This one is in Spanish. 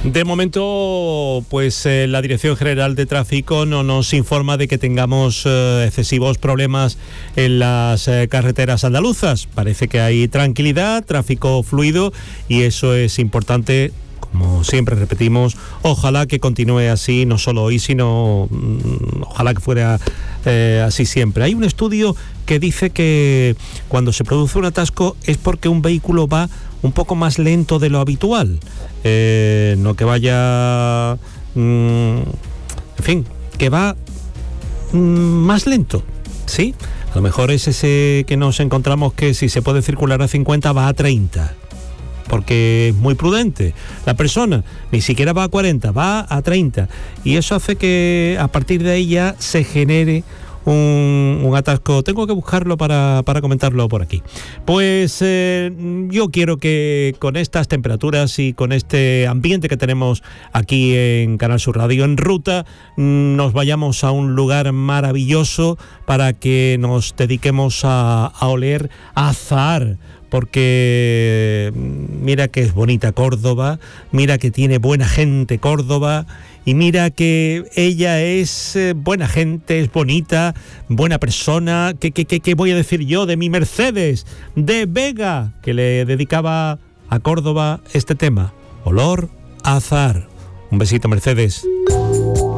De momento, pues la Dirección General de Tráfico no nos informa de que tengamos excesivos problemas en las carreteras andaluzas. Parece que hay tranquilidad, tráfico fluido, y eso es importante. Como siempre repetimos, ojalá que continúe así, no solo hoy, sino ojalá que fuera así siempre. Hay un estudio que dice que cuando se produce un atasco es porque un vehículo va un poco más lento de lo habitual, no que vaya, en fin, que va más lento, ¿sí? A lo mejor es ese que nos encontramos que si se puede circular a 50 va a 30. Porque es muy prudente. La persona ni siquiera va a 40, va a 30. Y eso hace que a partir de ahí ya se genere un atasco. Tengo que buscarlo para comentarlo por aquí. Pues yo quiero que con estas temperaturas y con este ambiente que tenemos aquí en Canal Sur Radio en Ruta, nos vayamos a un lugar maravilloso para que nos dediquemos a oler azahar. Porque mira que es bonita Córdoba, mira que tiene buena gente Córdoba, y mira que ella es buena gente, es bonita, buena persona. ¿Qué voy a decir yo de mi Mercedes de Vega, que le dedicaba a Córdoba este tema? Olor a azahar. Un besito, Mercedes.